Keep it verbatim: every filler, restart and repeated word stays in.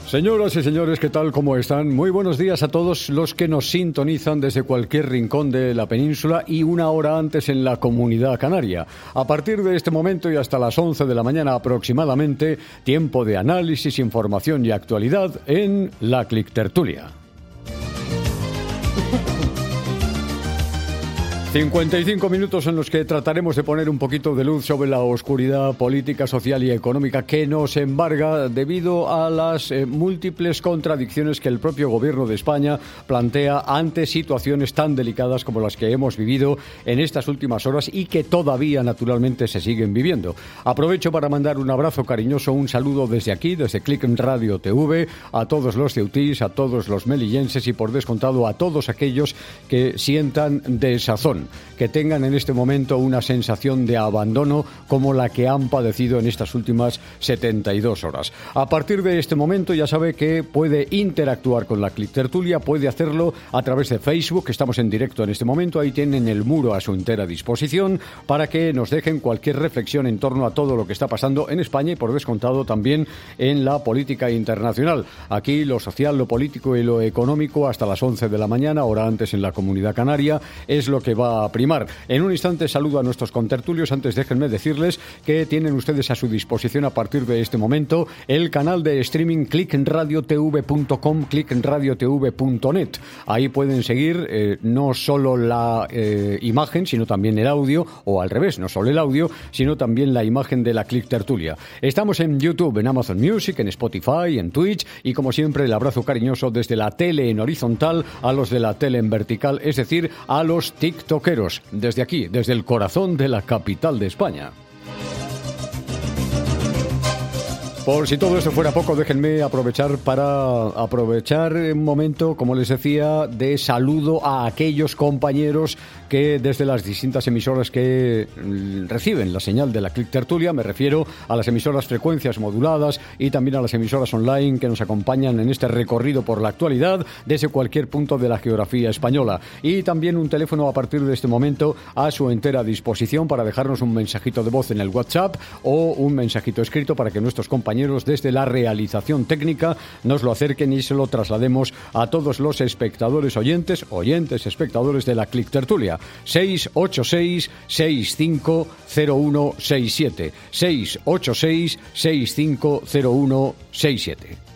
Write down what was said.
Señoras y señores, ¿qué tal? ¿Cómo están? Muy buenos días a todos los que nos sintonizan desde cualquier rincón de la península y una hora antes en la Comunidad Canaria. A partir de este momento y hasta las once de la mañana aproximadamente, tiempo de análisis, información y actualidad en la Clictertulia. cincuenta y cinco minutos en los que trataremos de poner un poquito de luz sobre la oscuridad política, social y económica que nos embarga debido a las eh, múltiples contradicciones que el propio Gobierno de España plantea ante situaciones tan delicadas como las que hemos vivido en estas últimas horas y que todavía naturalmente se siguen viviendo. Aprovecho para mandar un abrazo cariñoso, un saludo desde aquí, desde Click Radio T V, a todos los ceutís, a todos los melillenses y por descontado a todos aquellos que sientan desazón, que tengan en este momento una sensación de abandono como la que han padecido en estas últimas setenta y dos horas. A partir de este momento ya sabe que puede interactuar con la Clictertulia, puede hacerlo a través de Facebook, estamos en directo en este momento, ahí tienen el muro a su entera disposición para que nos dejen cualquier reflexión en torno a todo lo que está pasando en España y por descontado también en la política internacional. Aquí lo social, lo político y lo económico hasta las once de la mañana, hora antes en la Comunidad Canaria, es lo que va a primar. En un instante saludo a nuestros contertulios. Antes déjenme decirles que tienen ustedes a su disposición a partir de este momento el canal de streaming click radio t v punto com, click radio t v punto net. Ahí pueden seguir eh, no solo la eh, imagen, sino también el audio, o al revés, no solo el audio, sino también la imagen de la Clictertulia. Estamos en YouTube, en Amazon Music, en Spotify, en Twitch y como siempre el abrazo cariñoso desde la tele en horizontal a los de la tele en vertical, es decir, a los TikTok. Desde aquí, desde el corazón de la capital de España. Por si todo esto fuera poco, déjenme aprovechar para aprovechar un momento, como les decía, de saludo a aquellos compañeros que desde las distintas emisoras que reciben la señal de la Clictertulia, me refiero a las emisoras frecuencias moduladas y también a las emisoras online que nos acompañan en este recorrido por la actualidad desde cualquier punto de la geografía española. Y también un teléfono a partir de este momento a su entera disposición para dejarnos un mensajito de voz en el WhatsApp o un mensajito escrito para que nuestros compañeros desde la realización técnica nos lo acerquen y se lo traslademos a todos los espectadores oyentes, oyentes espectadores de la Clictertulia. seis ocho seis, seis cinco cero uno seis siete seis ocho seis, seis cinco cero uno seis siete.